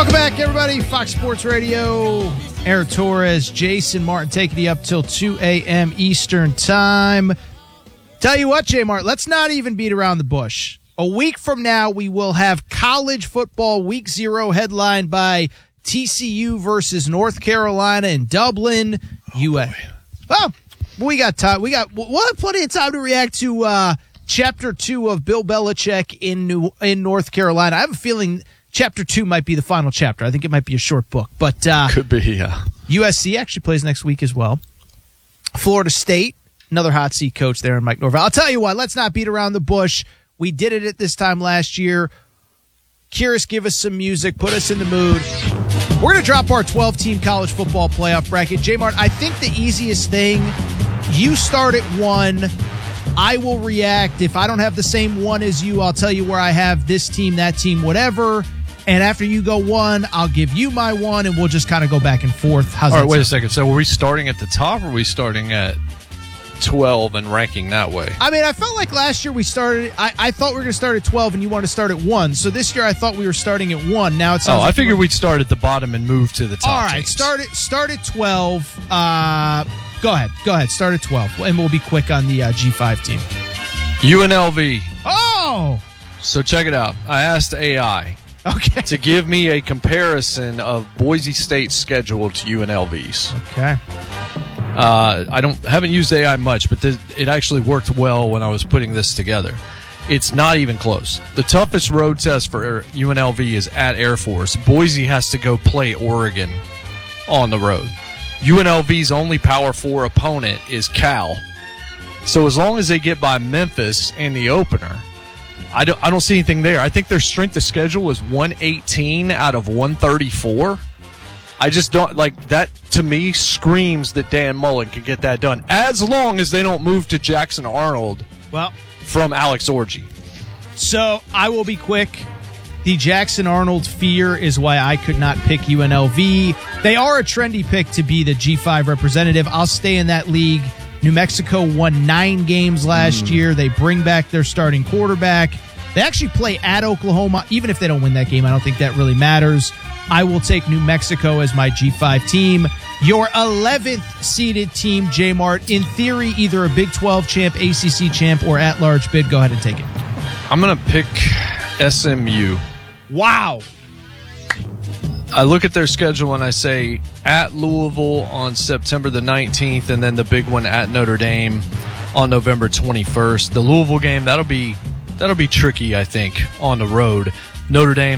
Welcome back, everybody. Fox Sports Radio. Aaron Torres, Jason Martin taking you up till 2 a.m. Eastern Time. Tell you what, J. Martin, let's not even beat around the bush. A week from now, we will have college football week 0 headlined by TCU versus North Carolina in Dublin. Well, we got time. We'll have plenty of time to react to Chapter 2 of Bill Belichick in North Carolina. I have a feeling Chapter 2 might be the final chapter. I think it might be a short book. But could be, yeah. USC actually plays next week as well. Florida State, another hot seat coach there in Mike Norvell. I'll tell you what, let's not beat around the bush. We did it at this time last year. Curious, give us some music. Put us in the mood. We're going to drop our 12-team college football playoff bracket. J-Mart, I think the easiest thing, you start at 1. I will react. If I don't have the same 1 as you, I'll tell you where I have this team, that team, whatever. And after you go 1, I'll give you my 1, and we'll just kind of go back and forth. All right, wait a second. So are we starting at the top, or are we starting at 12 and ranking that way? I mean, I felt like last year we started, I thought we were going to start at 12 and you want to start at 1. So this year I thought we were starting at 1. Now it sounds like I figured we'd start at the bottom and move to the top. All right, teams. start at 12. Go ahead. Start at 12. And we'll be quick on the G5 team. UNLV. Oh! So check it out. I asked AI to give me a comparison of Boise State's schedule to UNLV's. Okay. I haven't used AI much, but it actually worked well when I was putting this together. It's not even close. The toughest road test for UNLV is at Air Force. Boise has to go play Oregon on the road. UNLV's only Power 4 opponent is Cal. So as long as they get by Memphis in the opener, I don't see anything there. I think their strength of schedule is 118 out of 134. I just don't like that. To me, screams that Dan Mullen can get that done as long as they don't move to Jackson Arnold from Alex Orji. So I will be quick. The Jackson Arnold fear is why I could not pick UNLV. They are a trendy pick to be the G5 representative. I'll stay in that league. New Mexico won 9 games last year. They bring back their starting quarterback. They actually play at Oklahoma. Even if they don't win that game, I don't think that really matters. I will take New Mexico as my G5 team. Your 11th seeded team, J-Mart, in theory, either a Big 12 champ, ACC champ, or at-large bid. Go ahead and take it. I'm going to pick SMU. Wow. I look at their schedule and I say at Louisville on September the 19th, and then the big one at Notre Dame on November 21st. The Louisville game, that'll be tricky, I think, on the road. Notre Dame